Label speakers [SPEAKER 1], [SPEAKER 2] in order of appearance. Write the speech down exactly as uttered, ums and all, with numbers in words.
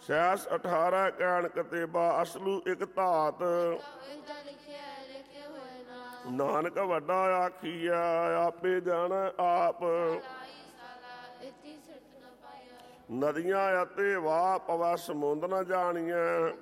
[SPEAKER 1] Cess ਅਠਾਰਾਂ ਕੈਣ ਕਤੇਬਾ ਅਸਲੂ ਇੱਕ ਧਾਤ। ਨਾਨਕ ਵੱਡਾ ਆਖੀਆ ਆਪੇ ਜਾਣਾ ਆਪ। ਨਦੀਆਂ ਅਤੇ ਵਾਹ ਪਵਾ ਸਮੁੰਦ ਨਾ ਜਾਣੀਆਂ।